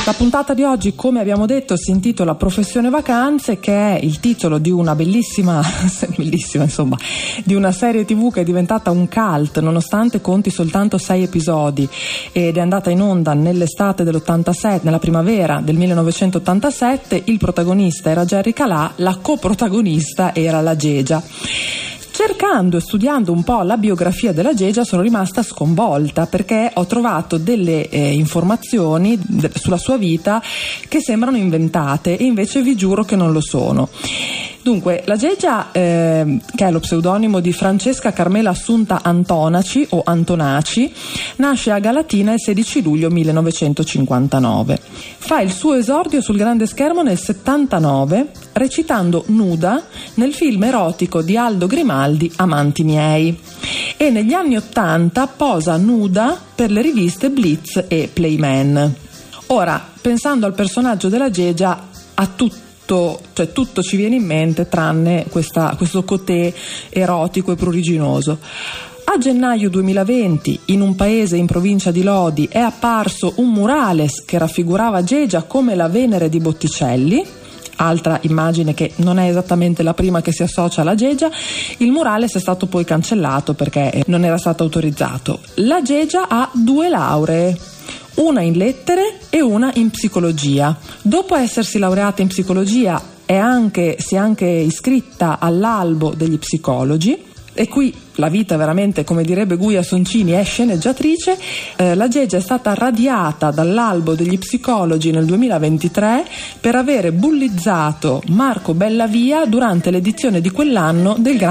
La puntata di oggi, come abbiamo detto, si intitola Professione Vacanze, che è il titolo di una bellissima insomma, di una serie TV che è diventata un cult nonostante conti soltanto 6 episodi ed è andata in onda nell'estate dell'87, nella primavera del 1987. Il protagonista era Jerry Calà, la coprotagonista era la Gegia. Cercando e studiando un po' la biografia della Gegia sono rimasta sconvolta, perché ho trovato delle informazioni sulla sua vita che sembrano inventate e invece vi giuro che non lo sono. Dunque, la Gegia, che è lo pseudonimo di Francesca Carmela Assunta Antonaci o Antonaci, nasce a Galatina il 16 luglio 1959. Fa il suo esordio sul grande schermo nel 79, recitando nuda nel film erotico di Aldo Grimaldi Amanti miei, e negli anni 80 posa nuda per le riviste Blitz e Playman. Ora, pensando al personaggio della Gegia, tutto ci viene in mente tranne questo cotè erotico e pruriginoso. A gennaio 2020, in un paese in provincia di Lodi, è apparso un murales che raffigurava Gegia come la Venere di Botticelli, altra immagine che non è esattamente la prima che si associa alla Gegia. Il murales è stato poi cancellato perché non era stato autorizzato. La Gegia ha 2 lauree, una in lettere e una in psicologia. Dopo essersi laureata in psicologia si è anche iscritta all'albo degli psicologi, e qui la vita veramente, come direbbe Guia Soncini, è sceneggiatrice. La Gegia è stata radiata dall'albo degli psicologi nel 2023 per avere bullizzato Marco Bellavia durante l'edizione di quell'anno del